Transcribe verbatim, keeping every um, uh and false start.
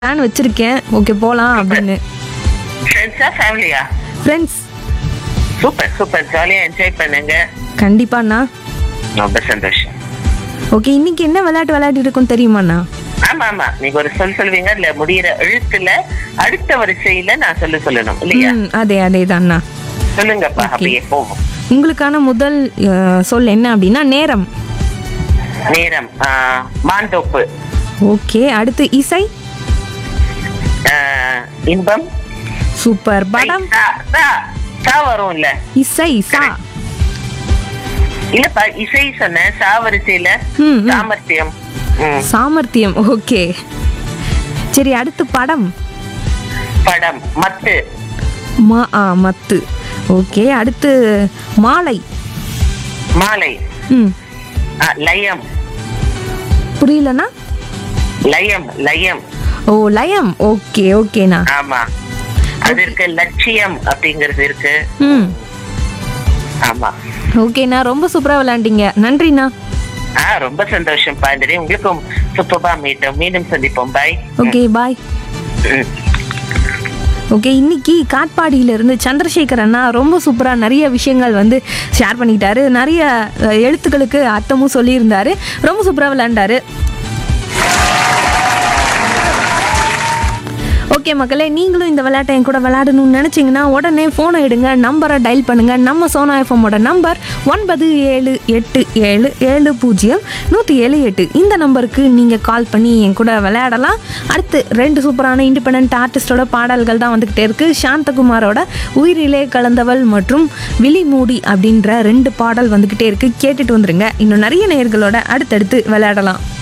Plan வச்சிருக்கேன். Okay போலாம் அப்படின்னு. ஃப்ரெண்ட்ஸா ஃபேமிலியா? ஃப்ரெண்ட்ஸ். சூப்பர் சூப்பர், ஜாலியா என்ஜாய் பண்ணுங்க. கண்டிப்பாண்ணா. ரொம்ப சந்தோஷம். ஓகே, இன்னைக்கு என்ன விளையாட்டு விளையாடி இருக்கும் தெரியுமாண்ணா? ஆமா ஆமா, நீங்க ஒரு சொல் சொல்வீங்க, இல்ல முடியிற எழுத்துல அடுத்த வரிசையில நான் சொல்ல சொல்லணும் இல்லையா? ம், அதே அதே தான்ண்ணா. சொல்லுங்கப்பா, அப்படியே போவோம். உங்களுக்கான முதல் அஹ், சொல் என்ன அப்படின்னா நேரம். நேரம், ஆஹ், மாந்தோப்பு. ஓகே, அடுத்து இசை. ஆஹ், இன்பம். சூப்பர். படம். சா, சா, சா வரும் இல்ல? இசை சா. இல்லப்பா, இசை சொன்ன சா வரிசையில. ம், ம். சாமர்த்தியம். ம். சாமர்த்தியம். ஓகே, சரி, அடுத்து படம். படம், மத்து. மா ஆ மத்து. ஓகே, அடுத்து மாலை. மாலை. ம், ஆ, லயம். புரியலண்ணா. லயம் லயம். ஓ, லயம். ஓகே ஓகேண்ணா. ஆமா, அது இருக்கு. லட்சியம் அப்படிங்கிறது இருக்கு. ம், ஆமா. ஓகேண்ணா, ரொம்ப சூப்பரா விளையாண்டீங்க. நன்றிண்ணா. ஆ, ரொம்ப சந்தோஷம் பாண்டிரி. உங்களுக்கும் சூப்பரா மீட்டும். மீண்டும் சந்திப்போம். பாய். Okay bye. ஓகே, இன்னைக்கு காட்பாடியில இருந்து சந்திரசேகர் அண்ணா ரொம்ப சூப்பரா நிறைய விஷயங்கள் வந்து ஷேர் பண்ணிட்டாரு. நிறைய அஹ், எழுத்துக்களுக்கு அர்த்தமும் சொல்லியிருந்தாரு. ரொம்ப சூப்பரா விளையாண்டாரு. ஓகே மக்களே, நீங்களும் இந்த விளையாட்டை என் கூட விளையாடணும்னு நினச்சிங்கன்னா உடனே ஃபோனை எடுங்க, நம்பரை டயல் பண்ணுங்கள். நம்ம சோனா எஃப்எம்மோட நம்பர் ஒன்பது ஏழு எட்டு ஏழு ஏழு பூஜ்ஜியம் நூற்றி ஏழு எட்டு. இந்த நம்பருக்கு நீங்கள் கால் பண்ணி என் கூட விளையாடலாம். அடுத்து ரெண்டு சூப்பரான இண்டிபெண்ட் ஆர்டிஸ்டோட பாடல்கள் தான் வந்துக்கிட்டே இருக்குது. சாந்தகுமாரோட உயிரிலே கலந்தவள் மற்றும் விழி மூடி அப்படின்ற ரெண்டு பாடல் வந்துக்கிட்டே இருக்குது. கேட்டுட்டு வந்துருங்க. இன்னும் நிறைய நேயர்களோட அடுத்தடுத்து விளையாடலாம்.